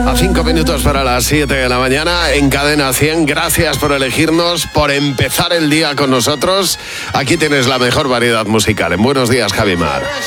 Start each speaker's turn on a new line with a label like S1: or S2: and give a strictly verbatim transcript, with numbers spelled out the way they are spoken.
S1: A cinco minutos para las siete de la mañana en Cadena cien. Gracias por elegirnos, por empezar el día con nosotros. Aquí tienes la mejor variedad musical. En Buenos Días, Javi Mar.